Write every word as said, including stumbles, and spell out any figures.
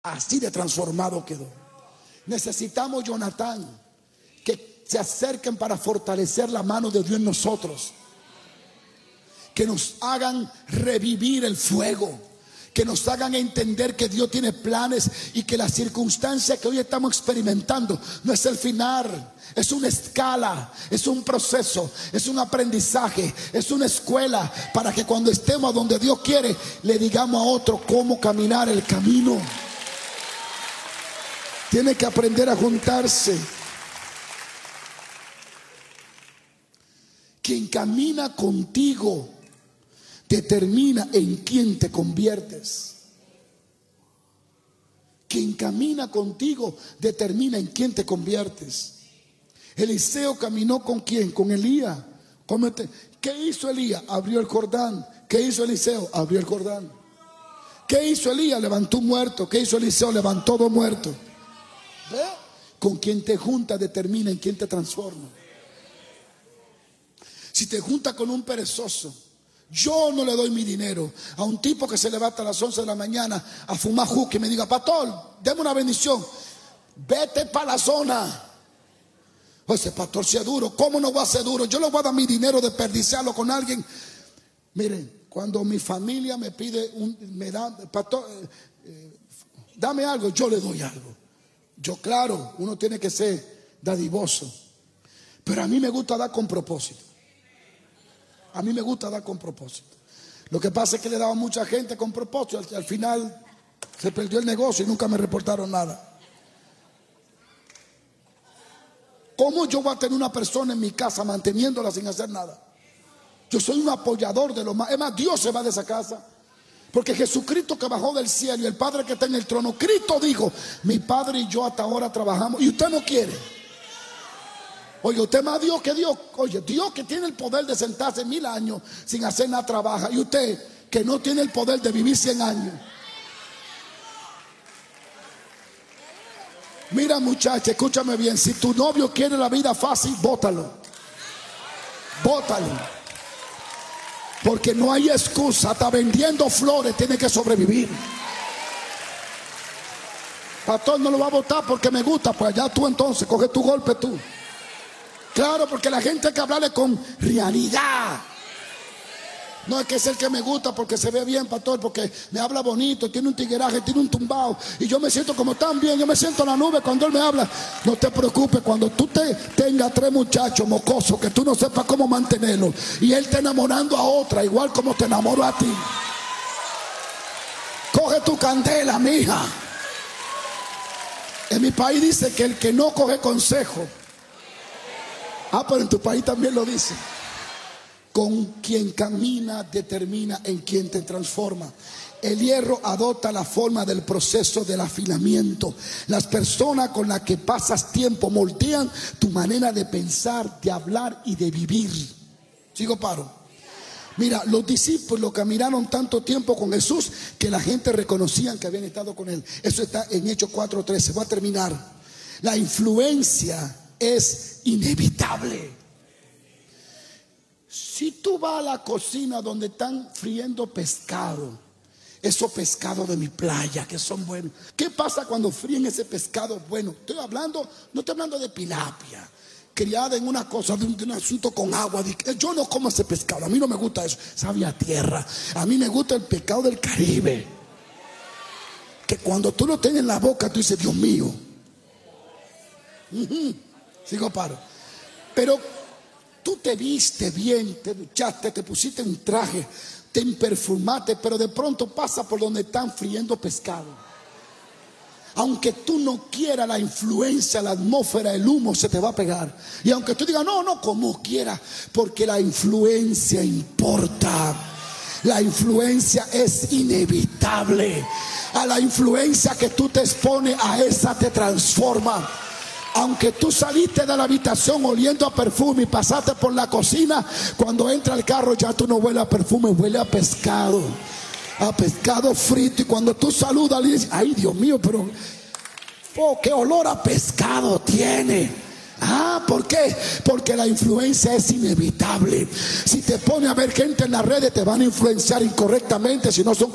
Así de transformado quedó. Necesitamos, Jonathan, que se acerquen para fortalecer la mano de Dios en nosotros, que nos hagan revivir el fuego, que nos hagan entender que Dios tiene planes y que la circunstancia que hoy estamos experimentando no es el final, es una escala, es un proceso, es un aprendizaje, es una escuela para que cuando estemos a donde Dios quiere le digamos a otro cómo caminar el camino. Tiene que aprender a juntarse. Quien camina contigo determina en quién te conviertes. Quien camina contigo determina en quién te conviertes. Eliseo caminó con quién, con Elías. ¿Qué hizo Elías? Abrió el Jordán. ¿Qué hizo Eliseo? Abrió el Jordán. ¿Qué hizo Elías? Levantó un muerto. ¿Qué hizo Eliseo? Levantó dos muertos. ¿Ve? Con quien te junta determina en quién te transforma. Si te junta con un perezoso, yo no le doy mi dinero a un tipo que se levanta a las once de la mañana a fumar juca y me diga: pastor, deme una bendición, vete para la zona. O ese pastor sea duro. ¿Cómo no va a ser duro? Yo le voy a dar mi dinero, desperdiciarlo con alguien. Miren, cuando mi familia me pide un, me da, pastor, eh, eh, dame algo, yo le doy algo. Yo, claro, uno tiene que ser dadivoso, pero a mí me gusta dar con propósito. A mí me gusta dar con propósito. Lo que pasa es que le daba a mucha gente con propósito. Al, al final se perdió el negocio y nunca me reportaron nada. ¿Cómo yo voy a tener una persona en mi casa manteniéndola sin hacer nada? Yo soy un apoyador de lo más. Es más, Dios se va de esa casa. Porque Jesucristo, que bajó del cielo, y el Padre que está en el trono, Cristo dijo: mi Padre y yo hasta ahora trabajamos y usted no quiere. Oye, usted más Dios que Dios. Oye, Dios que tiene el poder de sentarse mil años sin hacer nada trabaja, y usted que no tiene el poder de vivir cien años. Mira, muchacha, escúchame bien. Si tu novio quiere la vida fácil, bótalo. Bótalo. Porque no hay excusa. Hasta vendiendo flores tiene que sobrevivir. Pastor, no lo va a votar porque me gusta. Pues allá tú entonces, coge tu golpe tú. Claro, porque la gente hay que hablarle con realidad. No es que es el que me gusta porque se ve bien, pastor, porque me habla bonito, tiene un tigueraje, tiene un tumbao, y yo me siento como tan bien, yo me siento en la nube cuando él me habla. No te preocupes, cuando tú te tengas tres muchachos mocosos que tú no sepas cómo mantenerlos, y él te enamorando a otra igual como te enamoró a ti, coge tu candela, mija. En mi país dice que el que no coge consejo. Ah, pero en tu país también lo dice. Con quien camina determina en quien te transforma. El hierro adopta la forma del proceso del afilamiento. Las personas con las que pasas tiempo moldean tu manera de pensar, de hablar y de vivir. ¿Sigo, paro? Mira, los discípulos caminaron tanto tiempo con Jesús que la gente reconocían que habían estado con él. Eso está en Hechos cuatro trece. Voy a terminar. La influencia es inevitable. Si tú vas a la cocina donde están friendo pescado, esos pescados de mi playa que son buenos, ¿qué pasa cuando fríen ese pescado bueno? Estoy hablando, no estoy hablando de tilapia, criada en una cosa, de un, de un asunto con agua. Yo no como ese pescado, a mí no me gusta eso, sabe a tierra. A mí me gusta el pescado del Caribe, que cuando tú lo tienes en la boca tú dices: Dios mío. Uh-huh. Sigo, paro. Pero tú te viste bien, te duchaste, te pusiste un traje, te perfumaste, pero de pronto pasa por donde están friendo pescado. Aunque tú no quieras, la influencia, la atmósfera, el humo se te va a pegar. Y aunque tú digas: no, no, como quieras, porque la influencia importa. La influencia es inevitable. A la influencia que tú te expones, a esa te transforma. Aunque tú saliste de la habitación oliendo a perfume y pasaste por la cocina, cuando entra el carro ya tú no hueles a perfume, huele a pescado, a pescado frito. Y cuando tú saludas, le dices: ay, Dios mío, pero oh, qué olor a pescado tiene. Ah, ¿por qué? Porque la influencia es inevitable. Si te pones a ver gente en las redes, te van a influenciar incorrectamente si no son